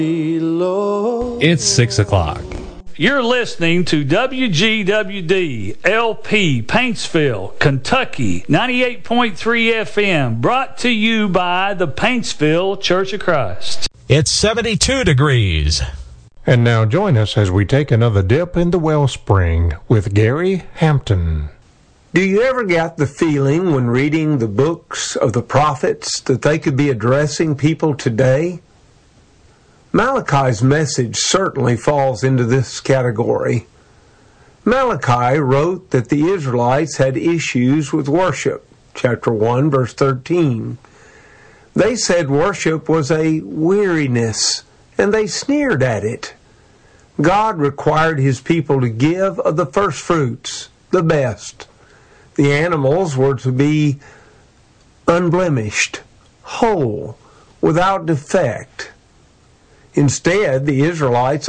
It's 6 o'clock. You're listening to WGWD LP Paintsville, Kentucky, 98.3 FM, brought to you by the Paintsville Church of Christ. It's 72 degrees. And now join us as we take another dip in the wellspring with Gary Hampton. Do you ever get the feeling when reading the books of the prophets that they could be addressing people today? Malachi's message certainly falls into this category. Malachi wrote that the Israelites had issues with worship, chapter 1, verse 13. They said worship was a weariness, and they sneered at it. God required his people to give of the first fruits, the best. The animals were to be unblemished, whole, without defect. Instead, the Israelites